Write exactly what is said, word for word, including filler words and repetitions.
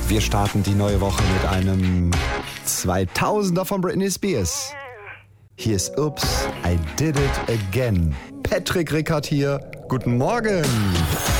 Wir starten die neue Woche mit einem zweitausender von Britney Spears. Hier ist Oops, I Did It Again. Patrick Rickard hier. Guten Morgen.